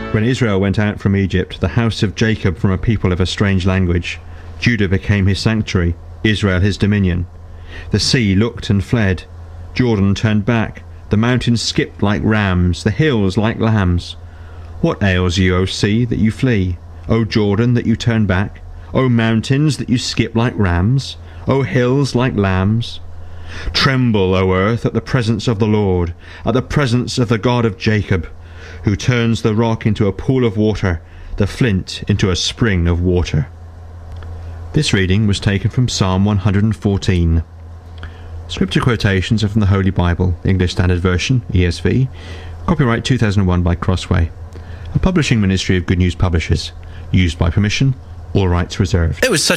When Israel went out from Egypt, the house of Jacob from a people of a strange language, Judah became his sanctuary, Israel his dominion. The sea looked and fled, Jordan turned back, the mountains skipped like rams, the hills like lambs. What ails you, O sea, that you flee? O Jordan, that you turn back? O mountains, that you skip like rams? O hills like lambs? Tremble, O earth, at the presence of the Lord, at the presence of the God of Jacob, who turns the rock into a pool of water, the flint into a spring of water. This reading was taken from Psalm 114. Scripture quotations are from the Holy Bible, English Standard Version, ESV, copyright 2001 by Crossway, a publishing ministry of Good News Publishers, used by permission, all rights reserved. It was such